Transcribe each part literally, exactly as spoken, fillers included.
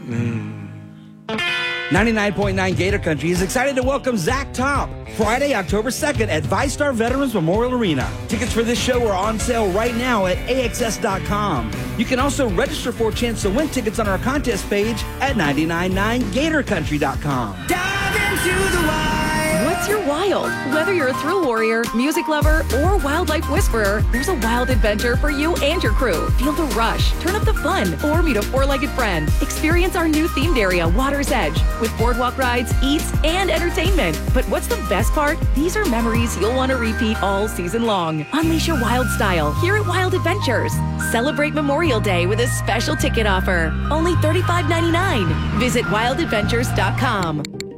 ninety-nine point nine Gator Country is excited to welcome Zach Top Friday, October second at VyStar Veterans Memorial Arena. Tickets for this show are on sale right now at A X S dot com. You can also register for a chance to win tickets on our contest page at nine nine nine gator country dot com. Dive into the wild. What's your wild? Whether you're a thrill warrior, music lover, or wildlife whisperer, there's a wild adventure for you and your crew. Feel the rush, turn up the fun, or meet a four-legged friend. Experience our new themed area, Water's Edge, with boardwalk rides, eats, and entertainment. But what's the best part? These are memories you'll want to repeat all season long. Unleash your wild style here at Wild Adventures. Celebrate Memorial Day with a special ticket offer. Only thirty-five ninety-nine. Visit wild adventures dot com.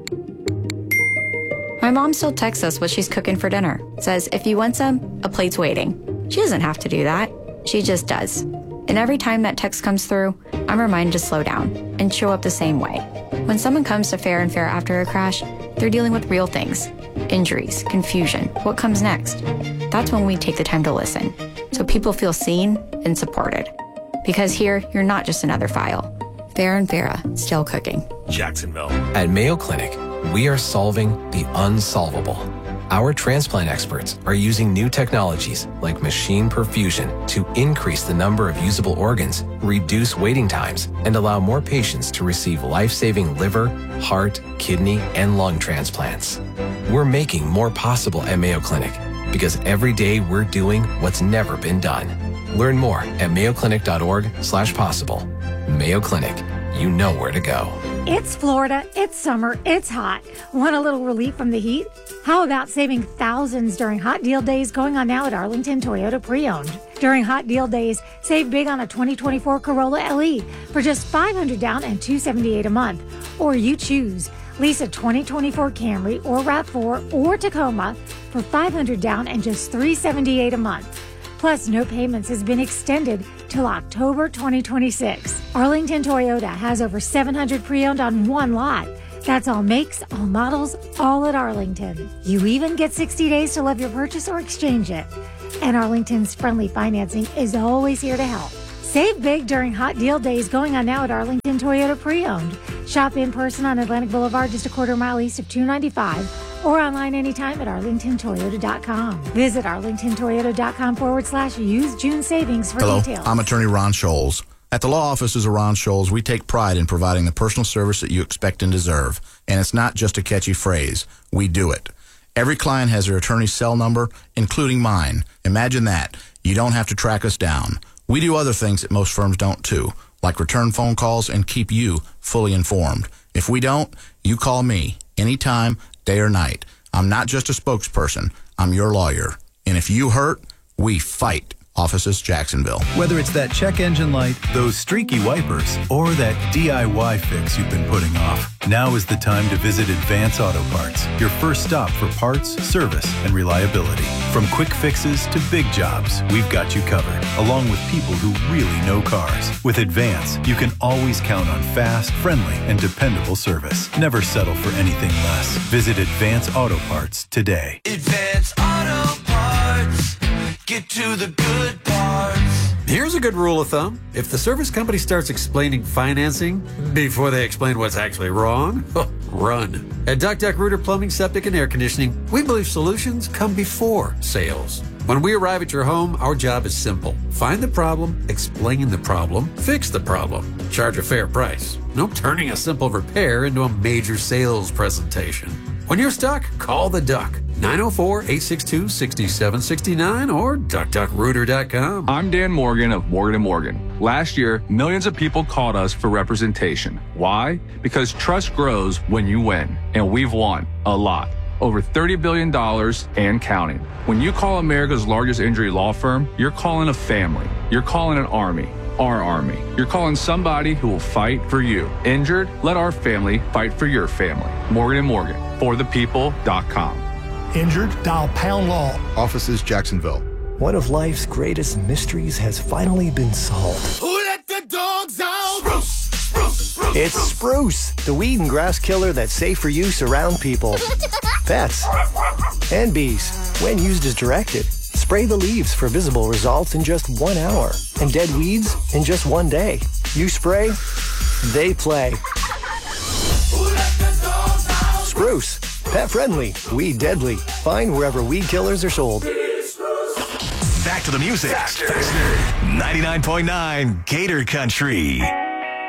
My mom still texts us what she's cooking for dinner. Says, if you want some, a plate's waiting. She doesn't have to do that. She just does. And every time that text comes through, I'm reminded to slow down and show up the same way. When someone comes to Fair and Fair after a crash, they're dealing with real things. Injuries, confusion, what comes next? That's when we take the time to listen, so people feel seen and supported. Because here, you're not just another file. Fair and Farah, still cooking. Jacksonville. At Mayo Clinic, we are solving the unsolvable. Our transplant experts are using new technologies like machine perfusion to increase the number of usable organs, reduce waiting times, and allow more patients to receive life-saving liver, heart, kidney, and lung transplants. We're making more possible at Mayo Clinic because every day we're doing what's never been done. Learn more at mayo clinic dot org slash possible. Mayo Clinic, you know where to go. It's Florida, it's summer, it's hot. Want a little relief from the heat? How about saving thousands during Hot Deal Days going on now at Arlington Toyota Pre-Owned? During Hot Deal Days, save big on a twenty twenty-four Corolla L E for just five hundred dollars down and two hundred seventy-eight dollars a month. Or you choose. Lease a twenty twenty-four Camry or RAV four or Tacoma for five hundred dollars down and just three hundred seventy-eight dollars a month. Plus, no payments has been extended till October twenty twenty-six. Arlington Toyota has over seven hundred pre-owned on one lot. That's all makes, all models, all at Arlington. You even get sixty days to love your purchase or exchange it. And Arlington's friendly financing is always here to help. Save big during Hot Deal Days going on now at Arlington Toyota Pre-Owned. Shop in person on Atlantic Boulevard just a quarter mile east of two ninety-five or online anytime at arlington toyota dot com. Visit arlington toyota dot com forward slash use June savings for Hello, details. I'm attorney Ron Scholes. At the law offices of Ron Scholes, we take pride in providing the personal service that you expect and deserve. And it's not just a catchy phrase. We do it. Every client has their attorney's cell number, including mine. Imagine that. You don't have to track us down. We do other things that most firms don't too, like return phone calls and keep you fully informed. If we don't, you call me anytime, day or night. I'm not just a spokesperson. I'm your lawyer. And if you hurt, we fight. Offices, Jacksonville. Whether it's that check engine light, those streaky wipers, or that D I Y fix you've been putting off, now is the time to visit Advance Auto Parts, your first stop for parts, service, and reliability. From quick fixes to big jobs, we've got you covered, along with people who really know cars. With Advance, you can always count on fast, friendly, and dependable service. Never settle for anything less. Visit Advance Auto Parts today. Advance Auto Parts. Get to the good parts. Here's a good rule of thumb. If the service company starts explaining financing before they explain what's actually wrong, run. At Duck Duck Rooter Plumbing, Septic, and Air Conditioning, we believe solutions come before sales. When we arrive at your home, our job is simple. Find the problem, explain the problem, fix the problem. Charge a fair price. No turning a simple repair into a major sales presentation. When you're stuck, call the Duck. nine oh four, eight six two, six seven six nine or duck duck rooter dot com. I'm Dan Morgan of Morgan and Morgan. Last year, millions of people called us for representation. Why? Because trust grows when you win, and we've won a lot. Over thirty billion dollars and counting. When you call America's largest injury law firm, you're calling a family. You're calling an army. Our army. You're calling somebody who will fight for you. Injured? Let our family fight for your family. Morgan and Morgan. for the people dot com. Injured? Dial Pound Law. Offices, Jacksonville. One of life's greatest mysteries has finally been solved. Who let the dogs out? Spruce, spruce, spruce, it's Spruce, the weed and grass killer that's safe for use around people, pets, and bees. When used as directed, spray the leaves for visible results in just one hour and dead weeds in just one day. You spray, they play. Spruce, pet friendly, weed deadly. Find wherever weed killers are sold. Back to the music. Faster. Faster. ninety-nine point nine Gator Country.